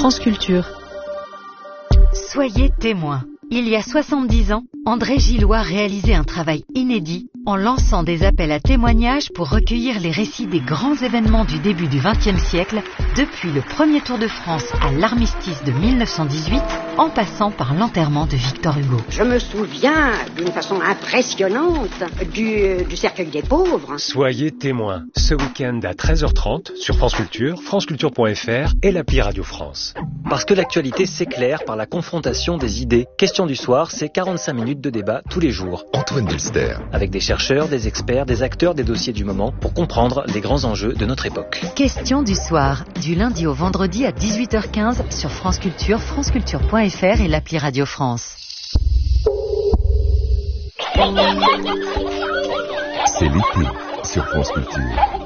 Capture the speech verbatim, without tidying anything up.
France Culture. Soyez témoins. Il y a soixante-dix ans, André Gillois réalisait un travail inédit en lançant des appels à témoignages pour recueillir les récits des grands événements du début du vingtième siècle, depuis le premier Tour de France à l'armistice de mille neuf cent dix-huit, en passant par l'enterrement de Victor Hugo. Je me souviens d'une façon impressionnante du, du cercueil des pauvres. Soyez témoins, ce week-end à treize heures trente sur France Culture, franceculture point f r et l'appli Radio France. Parce que l'actualité s'éclaire par la confrontation des idées. Question du soir, c'est quarante-cinq minutes de débat tous les jours. Antoine Delster. Avec des chercheurs, des experts, des acteurs, des dossiers du moment pour comprendre les grands enjeux de notre époque. Question du soir, du lundi au vendredi à dix-huit heures quinze sur France Culture, franceculture point f r et l'appli Radio France. C'est l'été sur France Culture.